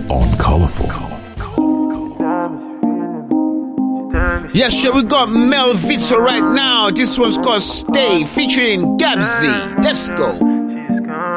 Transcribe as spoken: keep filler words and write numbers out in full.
on Colorful. Yes, sure, we got Mel Vito right now. This one's called Stay, featuring Gabsy. Let's go.